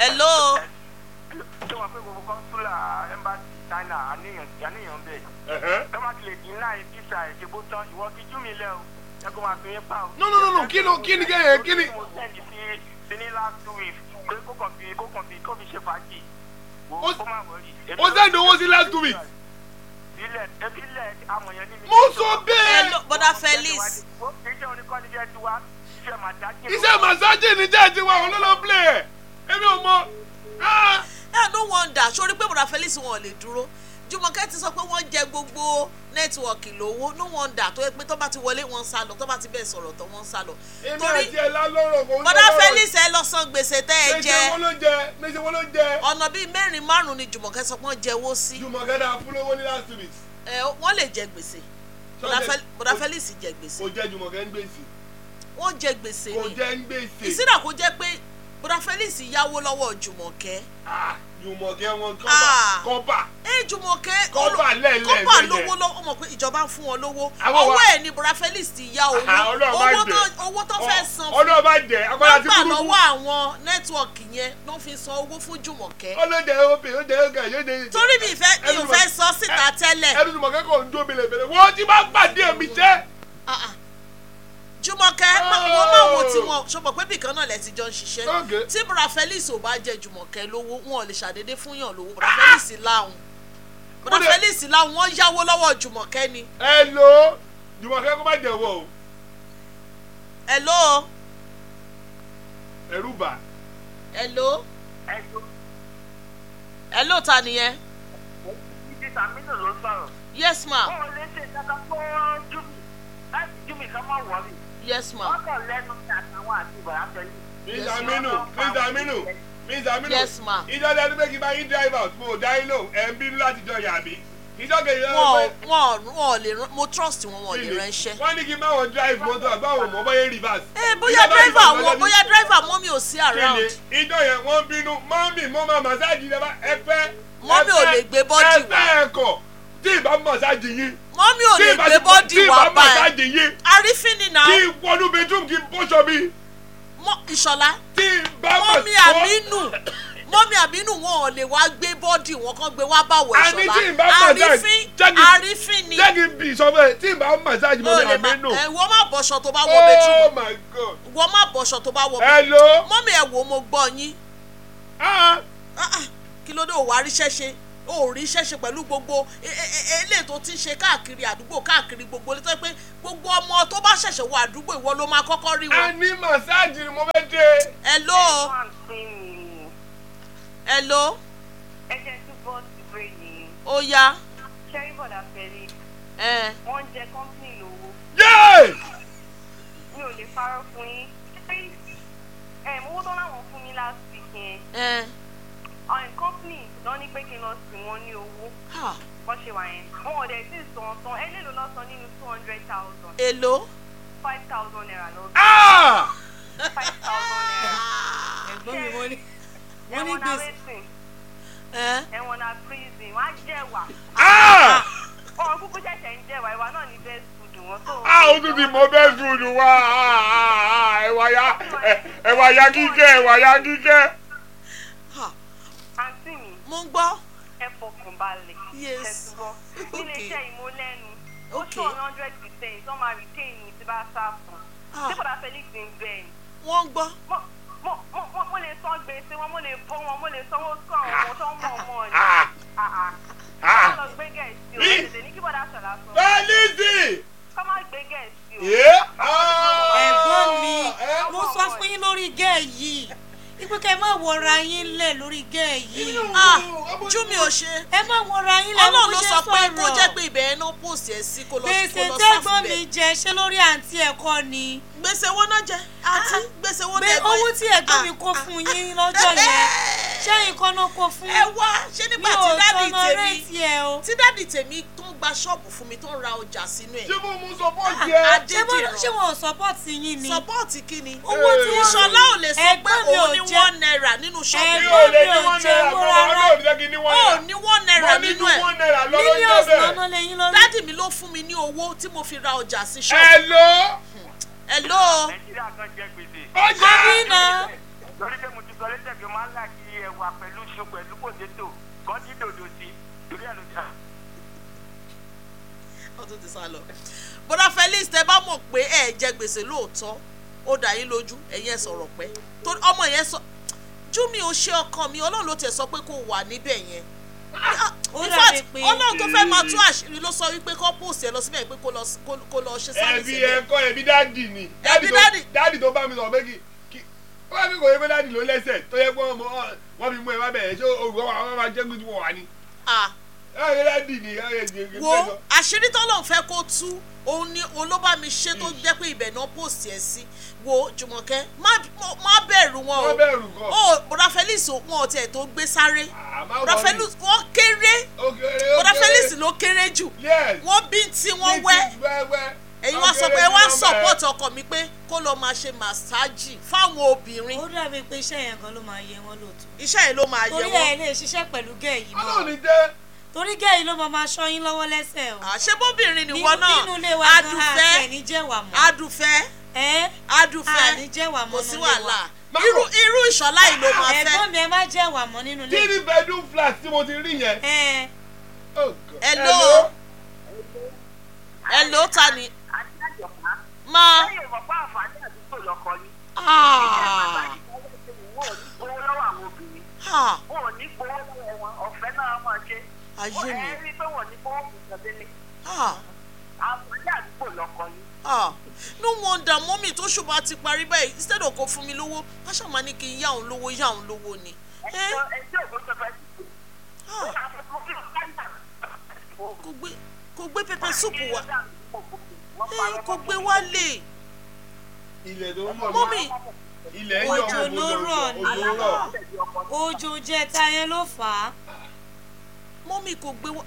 hello. Ṣé wọ́n pé gbogbo kọ́ńsúlà ẹ́mbásì China àníyàn bẹ́ẹ̀? Tọ́mátì lè dín náà ìfísà ìṣègbó tán ìwọ fi jú mi lẹ́ o. Ẹ kó máa fi yín pa o. No, kí ni kẹ́yẹ kí ni. Mo sẹ́ndì sí ní last 2 weeks pé kó fi ṣe fàájì. Ó sẹ́ndì owó sí last 2 weeks. Ilẹ̀ amọ̀yẹn ní mi. Mo sọ bẹ́ẹ̀. hello bọ́dà Felix. Iṣẹ́ oníkọ́ni jẹ́ tiwa. Iṣẹ́ màsájì ni jẹ́ tiwa òun ló lọ play ẹ̀. Èmi ò mọ. No wonder sórí pé bọ́dà Felix wọn ò lè dúró. Jùmọ̀kẹ́ ti sọ pé wọ́n jẹ gbogbo nẹ́tíwọ̀kì lówó no wonder tó yẹ pé tó bá ti wọlé wọn sá lọ tó bá ti bẹ́ẹ̀ sọ̀rọ̀ tó wọ́n sá lọ. Èmi àti ẹ̀ lálọ́rọ̀ kò ń sọ. bọ́dà Felix ẹ lọ san gbèsè tẹ́ ẹ jẹ. Méjì wọ́n ló jẹ. ọ̀nà bíi 4-5 ni Jùmọ̀kẹ́ sọ pé wọ́n jẹ owó sí. Jùmọ̀kẹ́ dáa fún lówó ní last 2 weeks. Wọ́n lè jẹ gbèsè. bọ́dà Felix jẹ gbèsè. Kò jẹ́ Jùmọ̀kẹ́ ń gbèsè. wọ́n jẹ gbèsè ni. Kò jẹ́ ń gbèsè. ìsìnà kò jẹ́ pé bọ́dà Felix yáwó lọ́wọ́ Jùmọ̀kẹ́. Jùmọ̀kẹ́ wọn kọ́bà. Jùmọ̀kẹ́ kọ́bà lẹ́lẹ̀ kọ́bà lówó lọ́wọ́ ọmọ pé ìjọba ń fún wọn lówó ọwọ́ ẹ̀ ni bọ́dà Felix ti yá owó tó fẹ́ san fún ọlọ́ọ̀bá jẹ́ agbára tí kúrú lọ́wọ́ àwọn nẹ́tíwọ̀kì yẹn ló fi san owó fún Jùmọ̀kẹ́. ọlọ́dẹ ó torí mi ò fẹ́ sọ síta tẹ́lẹ̀. ẹnu Jùmọ̀kẹ́ kò ń dó bèlèbèlè wọ́n ti máa pàdé mi jẹ́. Jùmọ̀kẹ́ wọ́n máa wo tí wọ́n ṣọpọ̀ pé bìkan náà lẹ ti jọ ń ṣiṣẹ́ tí bọ́dà Felix ò bá jẹ Jùmọ̀kẹ́ lówó wọn ò lè ṣàdédé fún yàn lówó bọ́dà Felix láhùn wọ́n yáwó lọ́wọ́ Jùmọ̀kẹ́ ni. hello Jùmọ̀kẹ́ kó má jẹ̀wọ́ o. hello. ẹ̀rù bà. hello ta nìyẹn. Títí Sàmínú ló sọ̀rọ̀. yes ma. Wọ́n lè ṣe ìdájọ́ fún Júmi láti Júmi kan máa wọ̀rí. yes ma. wọ́n kàn lẹ́nu ní àtàwọn àti ìbọ̀dá Felix. Miss Aminu. yes ma. ìjọba ẹni pé kí n bá yín drive out mo dá yín lò ẹ̀ ń bínú láti jọ yàbí. wọn lè mo trust wọn lè ránṣẹ́. wọ́n ní kí n bá wọn drive mọ́tò àgbáwò mọ́ bóyá reverse. bóyá driver mọ́mí ò sí around. ìjọ yẹn wọ́n bínú mọ́mí mo máa massage lẹ́bàá ẹ fẹ́. mọ́mí ò lè gbé bọ́dì wá. ẹ fẹ́ ẹ̀kọ́ tí ì bá massage yín. mọ́mí ò lè gbé bọ́dì wá báyìí. arífín ni náà. kí n wọnú bedroom kí n bọ́ṣọ mi. Ìṣọ̀lá. tí n bá mọ́mí Àmínú wọn ò lè wá gbé bọ́dì wọn kan gbé wá báwo Ìṣọ̀lá. àní tí n bá massage arífín ni. jẹ́ kí n bì sọ fẹ́ tí n bá massage mọ́mí Àmínú. wọ́n má bọ̀ṣọ tó bá wọ bedroom. oh my god. wọ́n má bọ̀ṣọ tó bá wọ bedroom. hello. mọ́mí ẹ̀ wò mo gbọ́ yín. kí ló dé ò wá ríṣẹ́ ṣe ò ríṣẹ́ ṣe pẹ̀lú gbogbo eléyìí tó ti ń ṣe káàkiri àdúgbò káàkiri gbogbo lè tọ́ pé gbogbo ọmọ tó bá ṣẹ̀ṣẹ̀ wọ àdúgbò ìwọ ló máa kọ́kọ́ rí wọn. a ní massage ni mo fẹ́ dé. hello. hello. ẹ jẹ́ tí bọ́ọ̀sì rẹ̀ yìí. ó yá. ṣẹ́rí bọ̀dà Felix. wọ́n jẹ kọ́ńpìnì lówó. mi ò lè parọ́ fún yín. owó tó láwọn fún mi last week yẹn. kọ́ńpìnì náà ní pé kí n lọ sí wọn ní owó. wọ́n ṣe wà yẹn. wọn ò dẹ̀ sí san eléèlò náà san nínú 200,000. èlò. 5,000 naira lọ. 5,000 naira. ẹ̀gbọ́n mi wọ́n ní gbèsè. ẹ̀wọ̀n na prison wọ́n á jẹ̀wà. ọ̀rọ̀ kúkú ṣẹ̀ṣẹ̀ ń jẹ̀wà ìwà náà ní best food wọn tó. ó tún ti mọ best food wá ẹ̀wà ya kíkẹ́. àǹtí mi. mo ń gbọ́. ẹ fọkàn balẹ̀. yes. iléeṣẹ́ ìmọ̀lẹ́nu ó ṣọ 100% wọ́n máa retain ní tí bá sá fún. ṣé bọ̀dà Felix ń bẹ̀ ni. wọ́n ń gbọ́. mo lè san gbèsè wọn mo lè bọ́ wọn mo lè sanwó sọ àwọn ọmọ tó ń mọ̀ ọmọ ni. kọ́ lọ gbé gẹ̀ẹ́sì o tètè ní kí bọ̀dà Ṣọlá sọ. Felix. kọ́ máa gbé gẹ̀ẹ́sì o. ẹ̀gbọ́n mi mo sọ fún yín lórí gẹ́ẹ̀ yìí ipò kẹ́ ẹ má wọra yín lẹ̀ lórí gẹ́ẹ̀ yìí. Júmi ò ṣe. ẹ má wọra yín lẹ̀ Ọlọ́run ló sọ pé kó jẹ́ pé ibẹ̀ ẹ̀ náà pòsì ẹ̀ sí kó lọ sáfù bẹ́ẹ̀. gbèsè tẹ́gbọ́n mi jẹ ṣé lórí àǹtí ẹ̀kọ́ ni. gbèsè wo náà jẹ àti gbèsè wo náà ẹgbẹ́. owó tí ẹ̀gbọ́n mi kó fún yín lọ́jọ́ yẹn ṣẹ́yìn kan náà kó fún. ẹ wá ṣé nígbà tí dádì tèmi tó ń gba ṣọ́ọ̀bù fún mi tó ń ra ọjà sínú ẹ̀. ṣé mo mú sọpọ́ọ̀tì ẹ. ṣé wọn ò sọpọ́ọ̀tì yín ni. sọpọ́ọ̀tì kí ni. owó tí wọ́n Ìṣọ̀lá ò lè sọ pé òun ní 1 naira nínú ṣọ́ọ̀bù. ẹ̀gbọ́n mi ò jẹ́ owó rárá. ó ní 1 naira nínú ẹ̀. millions lọ́nà lẹ́yìn lórí. dádì mi ló fún mi ní owó tí mo fi ra ọjà sí ṣọ́ọ̀bù. hello. Nàìjíríà kan jẹ gbèsè. ó jẹ́ àbí náà. lórí pé mo ti sọ sọ létẹ̀ kí n máa ń là kí ẹ̀wà pẹ̀lú iṣu pẹ̀lú pòtétò kan tí dòdò sí torí ẹ̀ ló jà. ọtún ti sá lọ. bọ́dà Felix tẹ bá mọ̀ pé ẹ jẹ gbèsè lóòótọ́ ó dà yín lójú ẹ̀yin ẹ̀ sọ̀rọ̀ pẹ́ torí ọmọ yẹn sọ Júmi ò ṣe ọkàn mi Ọlọ́run ló tẹ̀ sọ pé kó wà níbẹ̀ yẹn. In fact Ọlọ́run tó fẹ́ máa tú àṣírí ló sọ wípé kó pòsì ẹ lọ síbẹ̀ pé kó lọ ṣe sáré síbẹ̀. ẹbí dáàdì ni dáàdì tó bá mi sọ pé kí wọ́n fi kò yẹ pé dáàdì ló lẹ́sẹ̀ tó yẹ pé wọ́n fi mú ẹ má bẹ̀rẹ̀ ṣé olùkọ́ wa máa jẹ́ gbígbó wà ní. wo àṣírí tọ́lọ̀ fẹ́ kó tú òun ni olóbá mi ṣe tó jẹ́ pé ibẹ̀ náà pòsì ẹ̀ sí wo Jùmọ̀kẹ́ má bẹ̀rù wọn o bọ́dà Felix wọn ò tiẹ̀ tó gbé sáré bọ́dà Felix wọ́n kéré bọ́dà Felix ló kéré jù wọ́n bí tí wọ́n wẹ́ èyí wá sọ pé ẹ wá support ọkọ mi pé kó lọ máa ṣe màsáàjì fáwọn obìnrin. ó dàbí pé iṣẹ́ yẹn gan ló máa yẹ wọ́n lóòótọ́. iṣẹ́ yẹn ló máa yẹ wọ́n. torí ẹ̀ lè ṣiṣẹ́ pẹ̀lú gẹ̀ẹ́yì mọ́. Ọlọ́run ní jẹ́. torí gẹ̀ẹ́yì ló máa ṣọ́yín lọ́wọ́ lẹ́sẹ̀ o. àṣẹ bóbìnrin nìwọ náà nínú ilé wa gan àṣẹ ní jẹ́wà mọ́. adùfẹ́ kò sí wàhálà irú Ìṣọ̀lá yìí ló máa fẹ́. ẹ̀gbọ́n mi ẹ má jẹ́wà mọ́ nínú ilé. 3 bedroom flat tí mo ti rí yẹn. hello ta ni. Ma. Ayé mi. No wonder mọ́mì tó ṣùgbọ́n ti parí báyìí instead of kó fún mi lówó wọ́n ṣàmà ní kí n yá òun lówó ni. Kò gbé pẹpẹ súpù wá kò gbé wálé. ilẹ̀ tó ń bọ̀ mọ́mì ilẹ̀ òjò ló rọ̀ ní òjò jẹta yẹn ló fà á. mọ́mì kò gbé wá.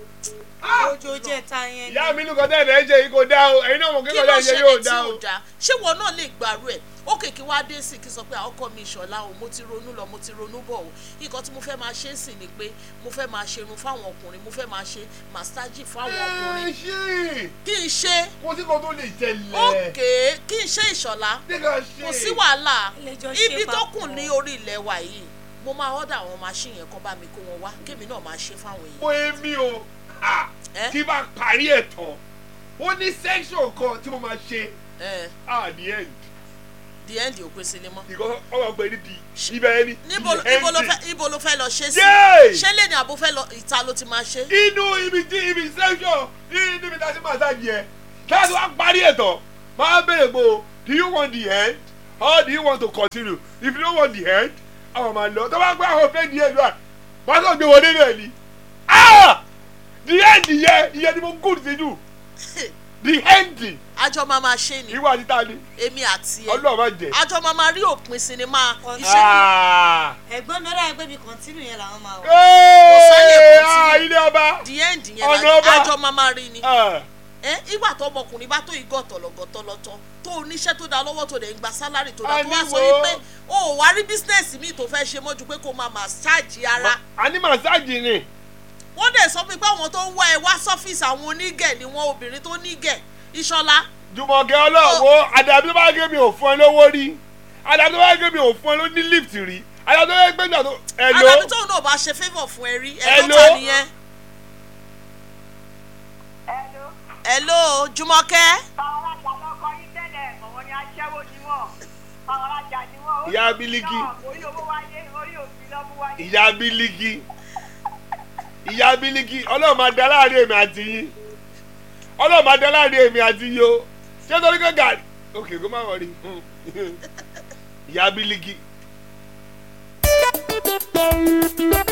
òjò jẹta yẹn ni. ìyá mi nìkan tẹ̀ ẹ̀ ṣe yìí kò dá o ẹ̀yin náà mọ̀ kí kò dá ṣe yóò dá o. ṣé wọn náà lè gbàrú ẹ̀ ó kèké wá dé sí kí sọ pé ọkọ mi Ìṣọ̀lá o mo ti ronú lọ mo ti ronú bọ̀ o nǹkan tí mo fẹ́ máa ṣe sí ni pé mo fẹ́ máa ṣerun fáwọn ọkùnrin mo fẹ́ máa ṣe màsájì fáwọn ọkùnrin kí n ṣe. kò sí kan tó lè tẹ̀lé. òkè kí n ṣe Ìṣọ̀lá kò sí wàhálà ibi tó kù ní orí ilẹ̀ wa yìí mo máa ọ́dà àwọn máṣíìnì yẹn kó bá mi kó wọn wá kémi náà máa ṣe fáwọn èèyàn. mo èmi o tí bá parí ẹ̀ tán ó ní section kan tí mo máa ṣe the end. The end yóò pèsè lé mọ́. ìkọ́ ọmọ pé ní di ibẹ̀ ẹni. níbo ló fẹ́ lọ ṣe sí. ṣé lè ní àbó fẹ́ lọ ìta ló ti máa ṣe. inú ibi section níbi tá a ṣe máa ṣáàjì ẹ láti wá parí ẹ̀ tán máa bèrè pé do you want the end or do you want to continue if you don't want the end àwọn máa lọ tó bá gbé àwọn fẹ́ di end wa máa sọ gbé wọlé rẹ̀ ni the end ìyẹn ni mo gùn sí jù the ending. àjọ máa ma ṣe ni. ìwà àti ta ni. èmi àti ẹ. Ọlọ́run máa jẹ. àjọ máa ma rí òpin sinimá. ẹ̀gbọ́n mi ọ̀rẹ́ ẹgbẹ́ mi kọ́ntínú yẹn làwọn máa wọ. kò sáyè kọ́ntínú. ilé ọba. the end yẹn àjọ máa ma rí ni. ìgbà tó ọmọkùnrin bá tó igọ̀ tọ̀lọ̀gọ̀tọ̀lọ̀tọ̀ tó oníṣẹ́ tó dá lọ́wọ́ tó dẹ̀ ń gba sálárì tó dá tó wá sọ wípé o ò wá rí bísínẹ́sì míì tó fẹ́ ṣe mọ́jú pé kó máa màsáàjì ara. a ní màsáàjì ni. wọ́n dẹ̀ sọ pé àwọn tó ń wá ẹ wá sọ́fíìsì àwọn onígẹ̀ ni wọ́n obìnrin tó nígẹ̀ Ìṣọ̀lá. Jùmọ̀kẹ́ ọlọ́wọ́ àdàbí tó bá gé mi ò fún ẹ lówó rí àdàbí tó bá gé mi ò fún ẹ ló ní lift rí àdàbí tó bá gbé mi àtò ẹ̀lò. àdàbí tóun náà bá ṣe favour fún ẹ rí ẹ̀lò ta nìyẹn. ẹ̀lò Jùmọ̀kẹ́. ìyá Bílíkì ìyá Bílíkì ìyá Bílíkì Ọlọ́run máa dá láàrin èmi àti yín Ọlọ́run máa dá láàrin èmi àti yín o ṣé torí pé gàrí òkè kó má wọrí ìyá Bílíkì.